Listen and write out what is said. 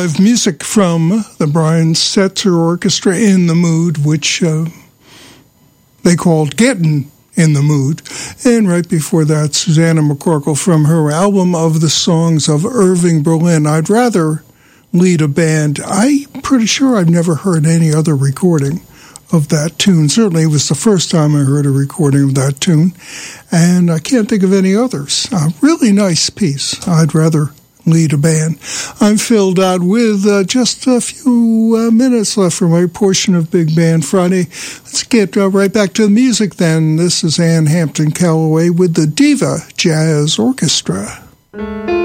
live music from the Brian Setzer Orchestra, In the Mood, which they called Gettin' in the Mood. And right before that, Susanna McCorkle from her album of the songs of Irving Berlin, I'd Rather Lead a Band. I'm pretty sure I've never heard any other recording of that tune. Certainly it was the first time I heard a recording of that tune, and I can't think of any others. A really nice piece. I'd Rather Lead a Band. I'm filled out with just a few minutes left for my portion of Big Band Friday. Let's get right back to the music then. This is Ann Hampton Callaway with the Diva Jazz Orchestra.